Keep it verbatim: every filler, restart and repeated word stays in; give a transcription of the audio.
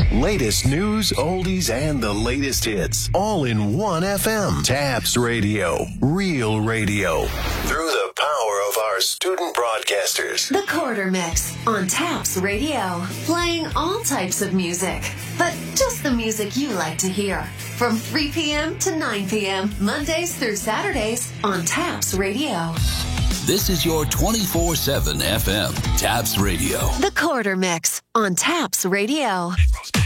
Latest news, oldies, and the latest hits. All in one F M. Taps Radio. Real radio. Through the power of our student broadcasters. The Quarter Mix on Taps Radio. Playing all types of music, but just the music you like to hear. From three p.m. to nine p.m. Mondays through Saturdays on Taps Radio. This is your twenty-four seven F M, Taps Radio. The Quarter Mix on Taps Radio.